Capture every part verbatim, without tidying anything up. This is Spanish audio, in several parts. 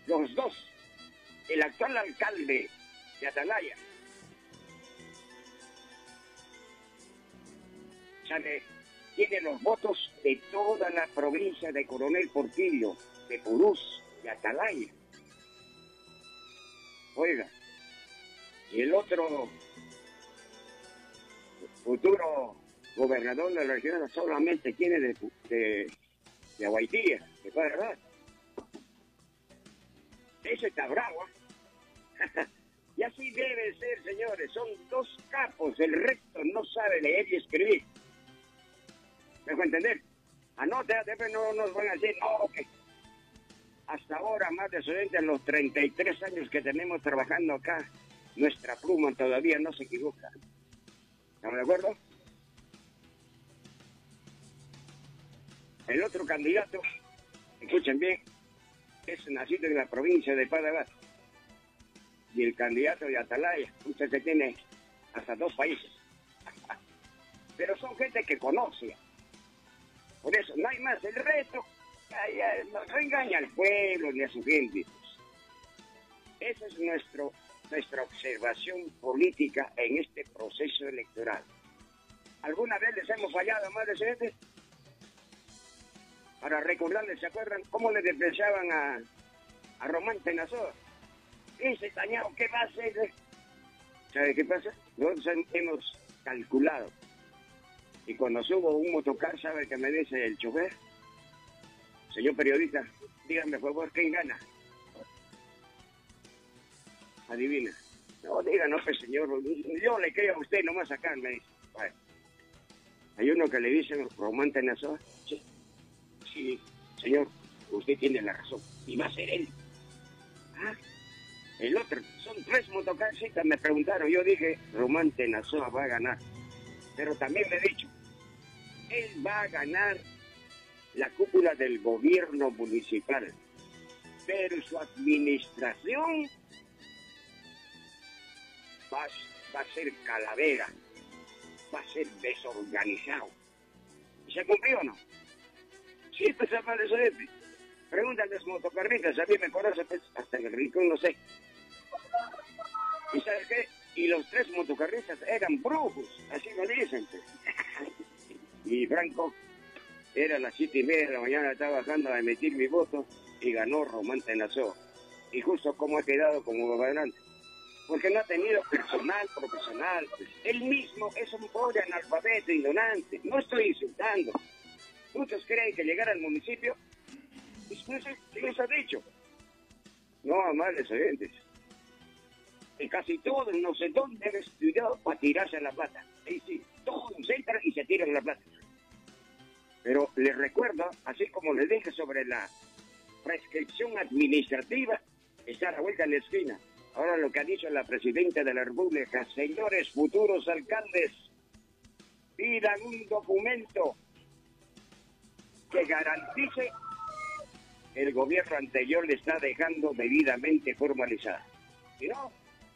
los dos, el actual alcalde de Atalaya, ¿sabe? Tiene los votos de toda la provincia de Coronel Portillo, de Purús, de Atalaya. Oiga, y el otro futuro gobernador de la región solamente tiene de, de, de Aguaitía, de Padre. Ese está bravo. Y así debe ser, señores. Son dos capos. El resto no sabe leer y escribir. ¿Me dejo entender? Anote, después no nos van a decir, no, que hasta ahora, más de solamente en los treinta y tres años que tenemos trabajando acá, nuestra pluma todavía no se equivoca. ¿Estamos de acuerdo? El otro candidato, escuchen bien, es nacido en la provincia de Padagás. Y el candidato de Atalaya, usted que tiene hasta dos países. Pero son gente que conoce. Por eso, no hay más. El resto, ay, ay, no, no engaña al pueblo ni a su gente. Esa es nuestro, nuestra observación política en este proceso electoral. ¿Alguna vez les hemos fallado más de gente? Para recordarles, ¿se acuerdan cómo le despreciaban a, a Román Penazoa? Ese tañado, ¿qué va a hacer? ¿Sabe qué pasa? Nosotros hemos calculado. Y cuando subo un motocar, ¿sabe qué me dice el chofer? Señor periodista, dígame por favor, ¿quién gana? Adivina. No, díganos, pues, señor, yo le creo a usted, nomás acá, me dice. Bueno. Hay uno que le dice, Román Penazoa, sí, sí, señor, usted tiene la razón, y va a ser él. Ah, el otro, son tres motocarcitas, me preguntaron, yo dije, Román Penazoa va a ganar. Pero también me he dicho, él va a ganar la cúpula del gobierno municipal, pero su administración va, va a ser calavera, va a ser desorganizado. ¿Y se cumplió o no? Sí, pues a más de eso es. Pregúntale a los motocarristas, a mí me conoce pues, hasta en el rincón, no sé. ¿Y sabes qué? Y los tres motocarristas eran brujos, así me dicen. Pues. Y Franco, era las siete y media de la mañana, estaba bajando a emitir mi voto y ganó Román Penazoa. Y justo como ha quedado como gobernante. Porque no ha tenido personal profesional. Pues. Él mismo es un pobre analfabeto, ignorante. No estoy insultando. Muchos creen que llegar al municipio, pues no sé qué les ha dicho. No, amables oyentes. Y casi todos, no sé dónde han estudiado para tirarse a la plata. Ahí sí, todos entran y se tiran a la plata. Pero les recuerdo, así como les dije sobre la prescripción administrativa, está a la vuelta de la esquina. Ahora lo que ha dicho la presidenta de la República, señores futuros alcaldes, pidan un documento que garantice que el gobierno anterior le está dejando debidamente formalizada. Si no,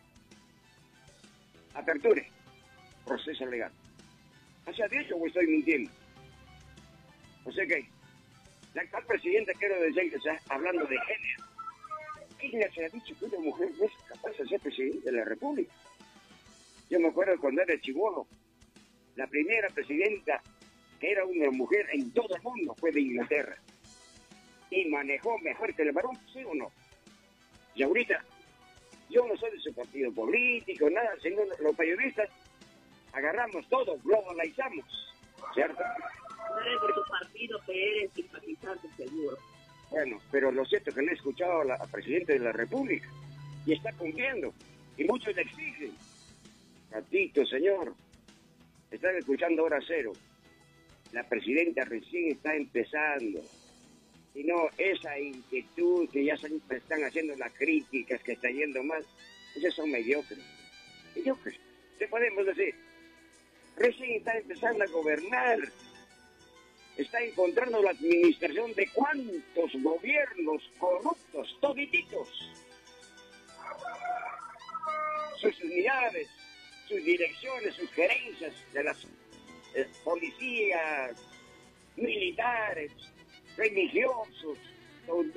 aperture proceso legal. ¿O sea, de eso o estoy mintiendo? O sea que la actual presidenta, quiero decir que está hablando de género. Ella se ha dicho que una mujer no es capaz de ser presidenta de la República. Yo me acuerdo cuando era chibolo, la primera presidenta que era una mujer en todo el mundo fue de Inglaterra. Y manejó mejor que el varón, ¿sí o no? Y ahorita, yo no soy de su partido político, nada, sino los periodistas agarramos todo, globalizamos, ¿cierto? No eres de tu partido, que eres simpatizante seguro. Bueno, pero lo cierto es que no he escuchado a la Presidenta de la República y está cumpliendo. Y muchos le exigen. Ratito, señor. Están escuchando Hora Cero. La Presidenta recién está empezando. Y no, esa inquietud que ya se están haciendo las críticas, que está yendo mal, esas son mediocres. Mediocres. ¿Qué podemos decir? Recién está empezando a gobernar. Está encontrando la administración de cuántos gobiernos corruptos, todititos. Sus unidades, sus direcciones, sus gerencias de las eh, policías, militares, religiosos,